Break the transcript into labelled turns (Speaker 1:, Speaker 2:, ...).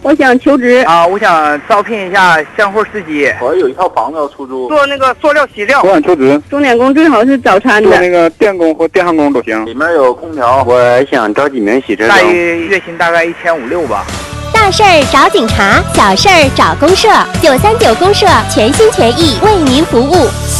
Speaker 1: 我想求职
Speaker 2: 啊，我想招聘一下鲜活司机。
Speaker 3: 我有一套房子要出租，
Speaker 2: 做那个塑料洗料。
Speaker 3: 我想求职，
Speaker 1: 钟点工最好是早餐的。
Speaker 3: 做那个电工或电焊工都行。里面有空调。我想招几名洗车
Speaker 2: 大约月薪大概1500-1600吧。
Speaker 4: 大事儿找警察，小事儿找公社，939公社全心全意为您服务。